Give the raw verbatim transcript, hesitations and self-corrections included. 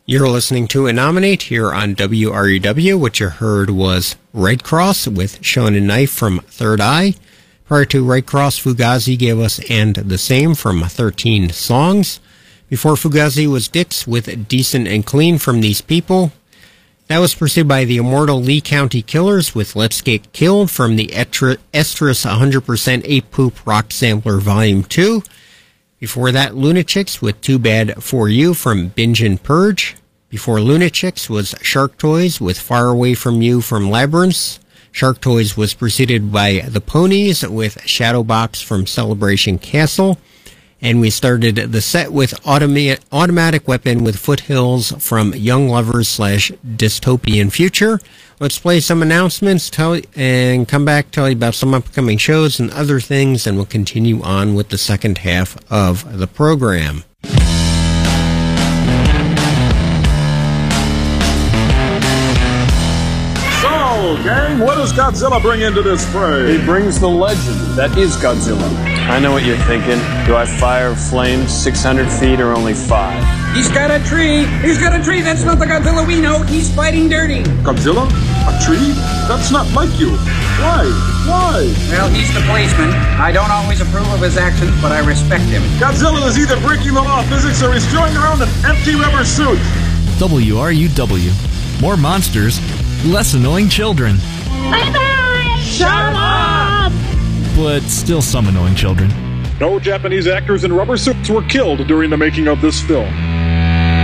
You're listening to Anominate here on W R U W. What you heard was Red Cross with Shonen Knife from Third Eye. Prior to Red Cross, Fugazi gave us And the Same from thirteen Songs. Before Fugazi was Dix with Decent and Clean from These People. That was preceded by the immortal Lee County Killers with Let's Get Killed from the Estrus one hundred percent Ape Poop Rock Sampler Volume two. Before that, Lunachicks with Too Bad For You from Binge and Purge. Before Lunachicks was Shark Toys with Far Away From You from Labyrinths. Shark Toys was preceded by The Ponies with Shadowbox from Celebration Castle. And we started the set with Automa- Automatic Weapon with Foothills from Young Lovers slash Dystopian Future. Let's play some announcements tell, and come back, tell you about some upcoming shows and other things, and we'll continue on with the second half of the program. So, gang, what does Godzilla bring into this fray? He brings the legend that is Godzilla. I know what you're thinking. Do I fire flames six hundred feet or only five? He's got a tree! He's got a tree! That's not the Godzilla we know! He's fighting dirty! Godzilla? A tree? That's not like you. Why? Why? Well, he's the policeman. I don't always approve of his actions, but I respect him. Godzilla is either breaking the law of physics or he's throwing around an empty rubber suit. W R U W. More monsters, less annoying children. Bye-bye! Shut up! But still some annoying children. No Japanese actors in rubber suits were killed during the making of this film.